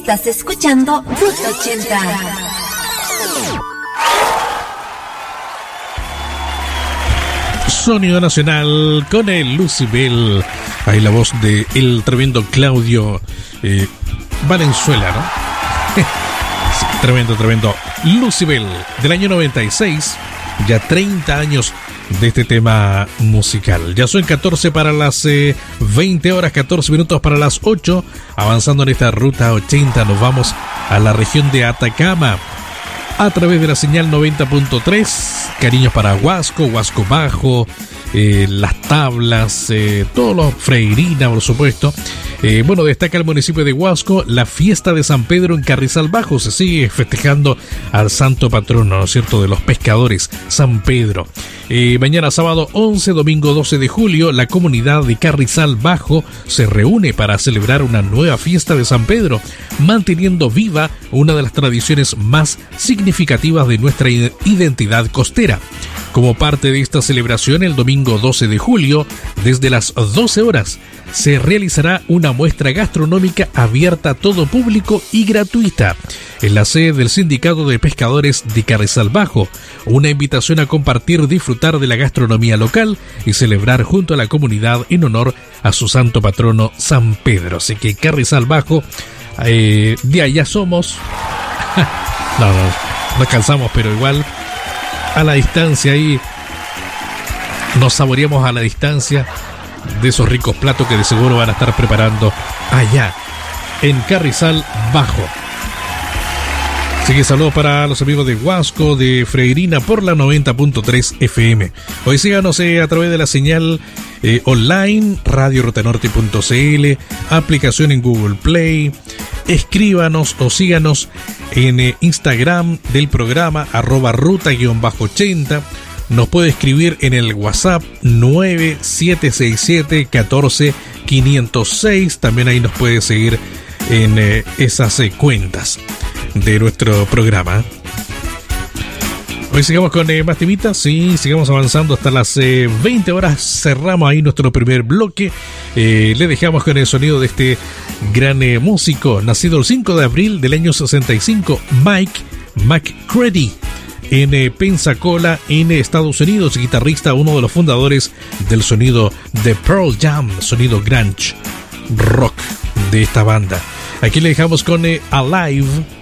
Estás escuchando Ruta 80. Sonido nacional con el Lucibel. Ahí la voz de el tremendo Claudio Valenzuela, ¿no? Sí, tremendo Lucibel, del año 96. Ya 30 años de este tema musical. Ya son 14 para las 20 horas, 14 minutos para las 8. Avanzando en esta Ruta 80, nos vamos a la región de Atacama a través de la señal 90.3. Cariños para Huasco, Huasco Bajo, Las Tablas, todos los Freirina, por supuesto. Bueno, destaca el municipio de Huasco la fiesta de San Pedro en Carrizal Bajo. Se sigue festejando al santo patrono, ¿no es cierto?, de los pescadores, San Pedro. Mañana sábado 11, domingo 12 de julio, la comunidad de Carrizal Bajo se reúne para celebrar una nueva fiesta de San Pedro, manteniendo viva una de las tradiciones más significativas de nuestra identidad costera. Como parte de esta celebración, el domingo 12 de julio, desde las 12 horas, se realizará una muestra gastronómica abierta a todo público y gratuita en la sede del Sindicato de Pescadores de Carrizal Bajo. Una invitación a compartir, disfrutar de la gastronomía local y celebrar junto a la comunidad en honor a su santo patrono San Pedro. Así que Carrizal Bajo, de allá somos. No alcanzamos, pero igual a la distancia ahí nos saboreamos a la distancia de esos ricos platos que de seguro van a estar preparando allá en Carrizal Bajo. Así que saludos para los amigos de Huasco, de Freirina por la 90.3 FM. Hoy síganos a través de la señal online, radiorotanorte.cl, aplicación en Google Play. Escríbanos o síganos en Instagram del programa @ruta_80. Nos puede escribir en el WhatsApp 9767 14 506. También ahí nos puede seguir en esas cuentas de nuestro programa. Hoy sigamos con más temitas, sí, sigamos avanzando hasta las 20 horas. Cerramos ahí nuestro primer bloque. Le dejamos con el sonido de este gran músico, nacido el 5 de abril del año 65, Mike McCready, en Pensacola, en Estados Unidos, guitarrista, uno de los fundadores del sonido de Pearl Jam, sonido grunge rock de esta banda. Aquí le dejamos con Alive.